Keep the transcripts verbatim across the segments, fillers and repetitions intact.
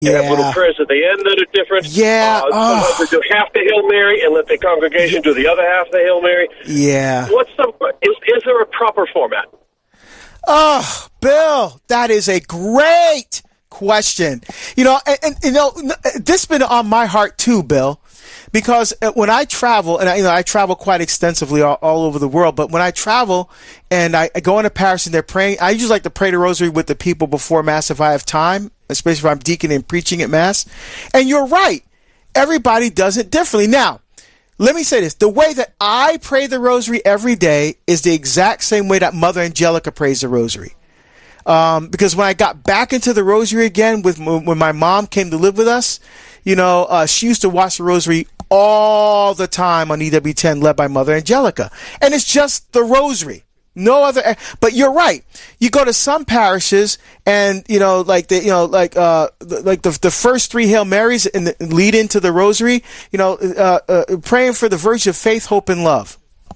Yeah. They have little prayers at the end that are different. Yeah. Uh, oh. Sometimes they do half the Hail Mary and let the congregation do the other half of the Hail Mary. Yeah. What's the is, is there a proper format? Oh, Bill, that is a great question. You know, and, and you know, this has been on my heart too, Bill, because when I travel, and I, you know, I travel quite extensively all, all over the world, but when I travel and I, I go into parish and they're praying, I usually like to pray the rosary with the people before Mass if I have time, especially if I'm deaconing and preaching at Mass. And you're right. Everybody does it differently. Now, let me say this. The way that I pray the rosary every day is the exact same way that Mother Angelica prays the rosary. Um, because when I got back into the rosary again, with when my mom came to live with us, you know, uh, she used to watch the rosary all the time on E W ten, led by Mother Angelica. And it's just the rosary. No other, but you're right. You go to some parishes and, you know, like the, you know, like, uh, like the, the first three Hail Marys in the, lead into the rosary, you know, uh, uh, praying for the virtue of faith, hope, and love.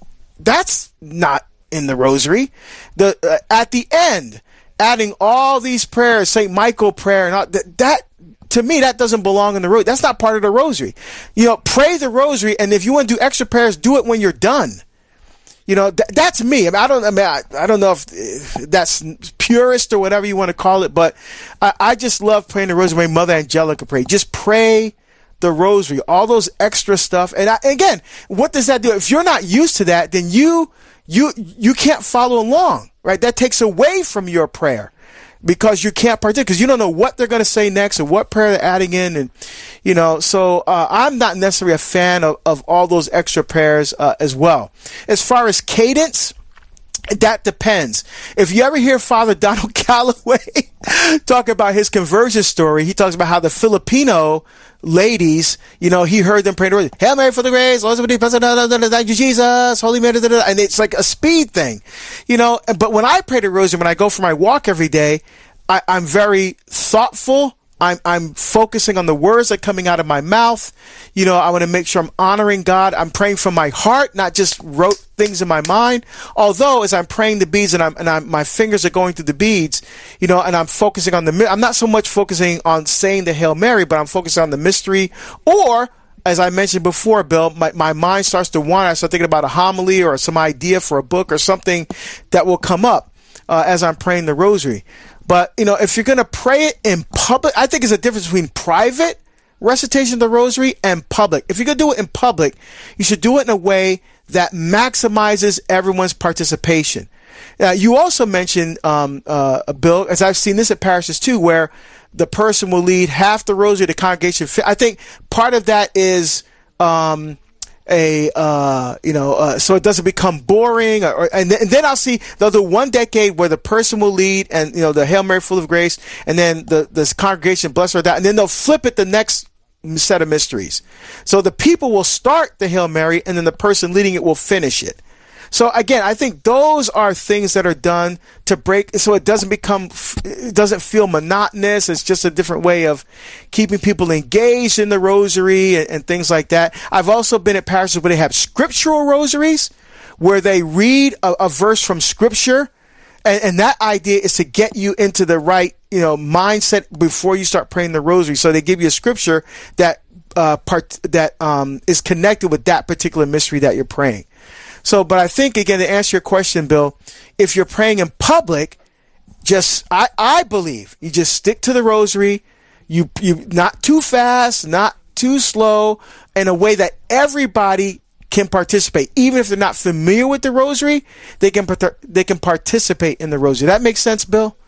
That's not in the rosary. The, uh, at the end, adding all these prayers, Saint Michael prayer and all that, that, to me, that doesn't belong in the rosary. That's not part of the rosary. You know, pray the rosary. And if you want to do extra prayers, do it when you're done. You know, th- that's me. I mean, I don't, I mean, I, I don't know if, if that's purist or whatever you want to call it, but I, I just love praying the rosary. Mother Angelica prayed. Just pray the rosary, all those extra stuff. And I, again, what does that do? If you're not used to that, then you, you, you can't follow along, right? That takes away from your prayer because you can't partake because you don't know what they're going to say next or what prayer they're adding in. And, you know, so uh, I'm not necessarily a fan of, of all those extra prayers uh, as well. As far as cadence, that depends. If you ever hear Father Donald Calloway talk about his conversion story, he talks about how the Filipino ladies, you know, he heard them praying, Hail Mary, full of grace, Lord is with thee, thank you, Jesus, Holy Mary, da, da, da. And it's like a speed thing, you know. But when I pray the rosary, when I go for my walk every day, I, I'm very thoughtful. I'm, I'm focusing on the words that are coming out of my mouth. You know, I want to make sure I'm honoring God. I'm praying from my heart, not just wrote things in my mind. Although, as I'm praying the beads and I'm, and I'm, my fingers are going through the beads, you know, and I'm focusing on the, I'm not so much focusing on saying the Hail Mary, but I'm focusing on the mystery. Or, as I mentioned before, Bill, my, my mind starts to wander. I start thinking about a homily or some idea for a book or something that will come up uh, as I'm praying the rosary. But, you know, if you're going to pray it in public, I think there's a difference between private recitation of the rosary and public. If you're going to do it in public, you should do it in a way that maximizes everyone's participation. Uh, you also mentioned, um, uh, Bill, as I've seen this at parishes too, where the person will lead half the rosary, the congregation. I think part of that is, um, a, uh, you know, uh, so it doesn't become boring. Or, or and, th- and then I'll see, they'll do one decade where the person will lead and, you know, the Hail Mary full of grace, and then the, this congregation bless her that, and then they'll flip it the next set of mysteries. So the people will start the Hail Mary and then the person leading it will finish it. So again, I think those are things that are done to break, so it doesn't become, it doesn't feel monotonous. It's just a different way of keeping people engaged in the rosary and, and things like that. I've also been at parishes where they have scriptural rosaries, where they read a, a verse from scripture. And, and that idea is to get you into the right, you know, mindset before you start praying the rosary. So they give you a scripture that, uh, part, that, um, is connected with that particular mystery that you're praying. So, but I think, again, to answer your question, Bill, if you're praying in public, just, I, I believe you just stick to the rosary. You, you, not too fast, not too slow, in a way that everybody can participate. Even if they're not familiar with the rosary, they can, they can participate in the rosary. That makes sense, Bill?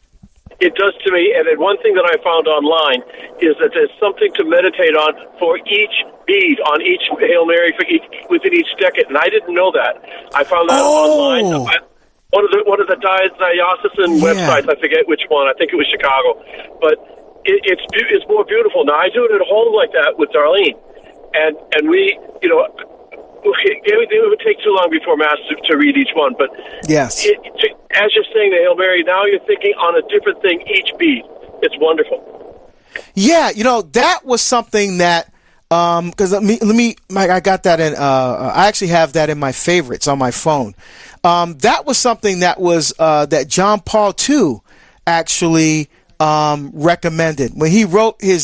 It does to me, and then one thing that I found online is that there's something to meditate on for each bead, on each Hail Mary, for each, within each decade, and I didn't know that. I found that oh. online. One of the one of the diocesan yeah. websites, I forget which one. I think it was Chicago, but it, it's it's more beautiful now. I do it at home like that with Darlene, and and we, you know. It would take too long before Mass to, to read each one, but yes, it, to, as you're saying the Hail Mary, now you're thinking on a different thing each beat. It's wonderful. Yeah, you know, that was something that, um, because let me, let me, I got that in, uh, I actually have that in my favorites on my phone. Um, that was something that was, uh, that John Paul the Second actually, um, recommended. When he wrote his